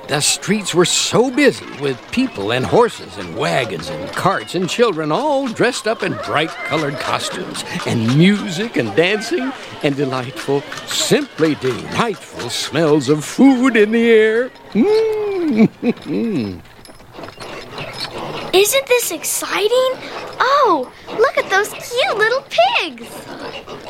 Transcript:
The streets were so busy with people and horses and wagons and carts and children all dressed up in bright-colored costumes and music and dancing and delightful, simply delightful smells of food in the air. Isn't this exciting? Oh, look at those cute little pigs!